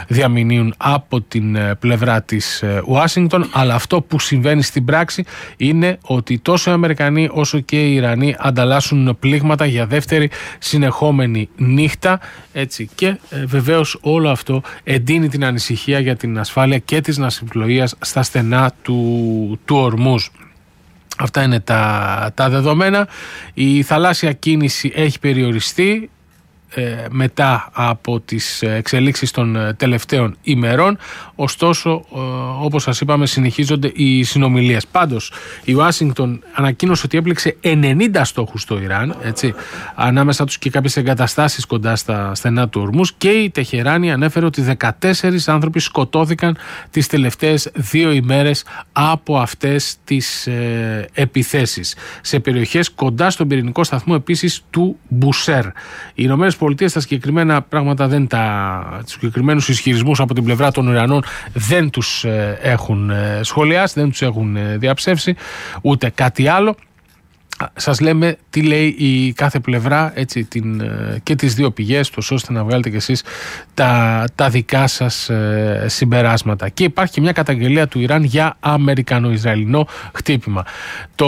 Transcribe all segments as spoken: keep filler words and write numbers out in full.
διαμηνύουν από την πλευρά της Ουάσιγκτον, αλλά αυτό που συμβαίνει στην πράξη είναι ότι τόσο οι Αμερικανοί όσο και οι Ιρανοί ανταλλάσσουν πλήγματα για δεύτερη συνεχόμενη νύχτα, έτσι, και ε, βεβαίως όλο αυτό εντείνει την ανησυχία για την ασφάλεια και της ναυσιπλοείας στα στενά του, του Ορμούζ. Αυτά είναι τα, τα δεδομένα. Η θαλάσσια κίνηση έχει περιοριστεί ε, μετά από τις εξελίξεις των τελευταίων ημερών. Ωστόσο, ε, όπως σας είπαμε, συνεχίζονται οι συνομιλίες. Πάντως, η Ουάσιγκτον ανακοίνωσε ότι έπληξε ενενήντα στόχους στο Ιράν, έτσι, ανάμεσα τους και κάποιες εγκαταστάσεις κοντά στα στενά του Ορμούζ, και η Τεχεράνη ανέφερε ότι δεκατέσσερις άνθρωποι σκοτώθηκαν τις τελευταίες δύο ημέρες από αυτές τις ε, επιθέσεις σε περιοχές κοντά στον πυρηνικό σταθμό επίσης του Μπουσέρ. Οι Ηνωμένες Πολιτείες τα συγκεκριμένα πράγματα δεν τα, τους συγκεκριμένους ισχυρισμούς από την πλευρά των Ιρανών δεν τους ε, έχουν ε, σχολιάσει, δεν τους έχουν ε, διαψεύσει, ούτε κάτι άλλο. Σας λέμε τι λέει η κάθε πλευρά, έτσι, την, και τις δύο πηγές, τόσο ώστε να βγάλετε κι εσείς τα, τα δικά σας ε, συμπεράσματα. Και υπάρχει και μια καταγγελία του Ιράν για αμερικανο-ισραηλινό χτύπημα. Το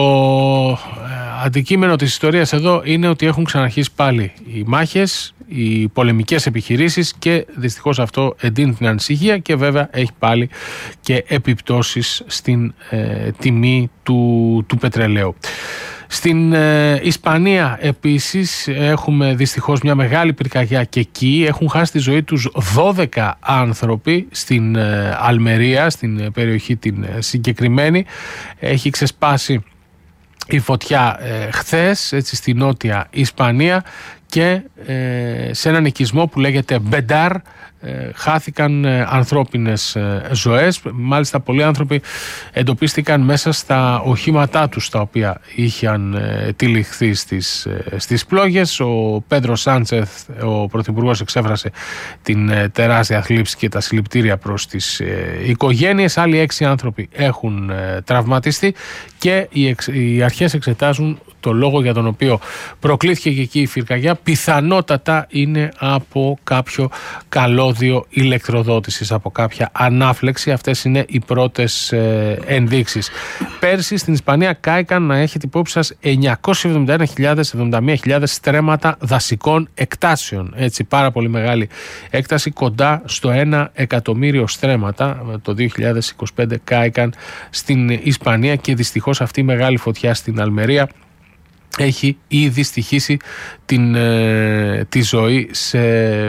ε, αντικείμενο της ιστορίας εδώ είναι ότι έχουν ξαναρχίσει πάλι οι μάχες, οι πολεμικές επιχειρήσεις, και δυστυχώς αυτό εντείνει την ανησυχία και βέβαια έχει πάλι και επιπτώσεις στην ε, τιμή του, του πετρελαίου. Στην ε, Ισπανία επίσης έχουμε δυστυχώς μια μεγάλη πυρκαγιά και εκεί έχουν χάσει τη ζωή τους δώδεκα άνθρωποι στην ε, Αλμερία, στην περιοχή την ε, συγκεκριμένη. Έχει ξεσπάσει η φωτιά ε, χθες, έτσι, στη νότια Ισπανία, και ε, σε έναν οικισμό που λέγεται Μπεντάρ ε, χάθηκαν ε, ανθρώπινες ε, ζωές. Μάλιστα πολλοί άνθρωποι εντοπίστηκαν μέσα στα οχήματά τους, τα οποία είχαν ε, τυλιχθεί στις, ε, στις πλόγες. Ο Πέντρο Σάντσεθ, ο πρωθυπουργός, εξέφρασε την ε, τεράστια θλίψη και τα συλληπιτήρια προς τις ε, οικογένειες. Άλλοι έξι άνθρωποι έχουν ε, τραυματιστεί και οι, εξ, οι αρχές εξετάζουν το λόγο για τον οποίο προκλήθηκε και εκεί η φυρκαγιά. Πιθανότατα είναι από κάποιο καλώδιο ηλεκτροδότησης, από κάποια ανάφλεξη. Αυτές είναι οι πρώτες ε, ενδείξεις. Πέρσι στην Ισπανία κάηκαν, να έχετε υπόψη σας, εννιακόσιες εβδομήντα ένα χιλιάδες εβδομήντα μία χιλιάδες στρέμματα δασικών εκτάσεων. Έτσι, πάρα πολύ μεγάλη έκταση, κοντά στο ένα εκατομμύριο στρέμματα το δύο χιλιάδες είκοσι πέντε κάηκαν στην Ισπανία, και δυστυχώς αυτή η μεγάλη φωτιά στην Αλμερία έχει ήδη στοιχήσει την, ε, τη ζωή σε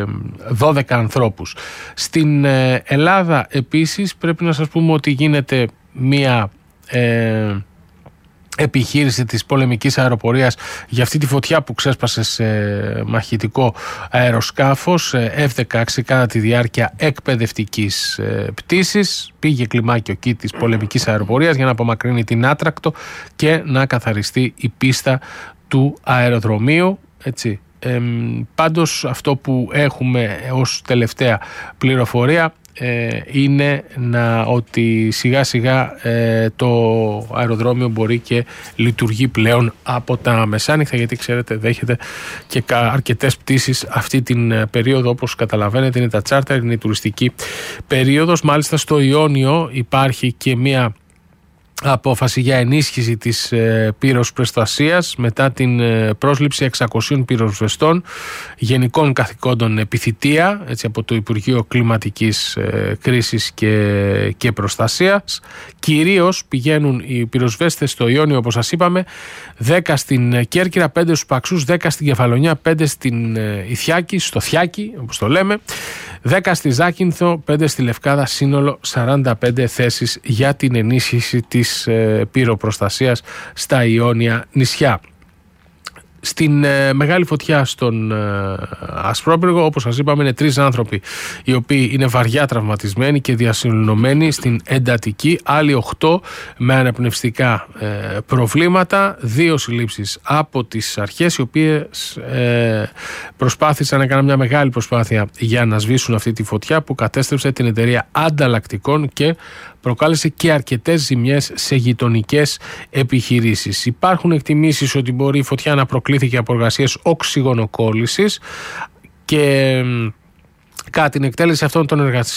δώδεκα ανθρώπους. Στην ε, Ελλάδα επίσης πρέπει να σας πούμε ότι γίνεται μία ε, επιχείρηση της πολεμικής αεροπορίας για αυτή τη φωτιά που ξέσπασε σε μαχητικό αεροσκάφος εφ δεκαέξι κατά τη διάρκεια εκπαιδευτικής πτήσης. Πήγε κλιμάκιο εκεί της πολεμικής αεροπορίας για να απομακρύνει την άτρακτο και να καθαριστεί η πίστα του αεροδρομίου, έτσι. Ε, πάντως αυτό που έχουμε ως τελευταία πληροφορία Ε, είναι να, ότι σιγά σιγά ε, το αεροδρόμιο μπορεί και λειτουργεί πλέον από τα μεσάνυχτα, γιατί ξέρετε δέχεται και αρκετές πτήσεις αυτή την περίοδο, όπως καταλαβαίνετε είναι τα τσάρτερ, είναι η τουριστική περίοδος. Μάλιστα στο Ιόνιο υπάρχει και μια απόφαση για ενίσχυση της ε, πυροσβεστασίας μετά την ε, πρόσληψη εξακοσίων πυροσβεστών γενικών καθηκόντων επιθυτεία, έτσι, από το Υπουργείο Κλιματικής ε, Κρίσης και, και Προστασίας. Κυρίως πηγαίνουν οι πυροσβέστες στο Ιόνιο, όπως σας είπαμε, δέκα στην Κέρκυρα, πέντε στους Παξούς, δέκα στην Κεφαλονιά, πέντε στην ε, Ιθιάκη, στο Θιάκη όπως το λέμε, δέκα στη Ζάκυνθο, πέντε στη Λευκάδα, σύνολο σαράντα πέντε θέσεις για την ενίσχυση της ε, πυροπροστασίας στα Ιόνια νησιά. Στην ε, μεγάλη φωτιά στον ε, Ασπρόπυργο, όπως σας είπαμε, είναι τρεις άνθρωποι οι οποίοι είναι βαριά τραυματισμένοι και διασυλλονωμένοι στην εντατική, άλλοι οχτώ με αναπνευστικά ε, προβλήματα, δύο συλλήψεις από τις αρχές, οι οποίες ε, προσπάθησαν να κάνουν μια μεγάλη προσπάθεια για να σβήσουν αυτή τη φωτιά που κατέστρεψε την εταιρεία ανταλλακτικών και προκάλεσε και αρκετές ζημιές σε γειτονικές επιχειρήσεις. Υπάρχουν εκτιμήσεις ότι μπορεί η φωτιά να προκλήθηκε από εργασίες οξυγονοκόλλησης και κατά την εκτέλεση αυτών των εργασιών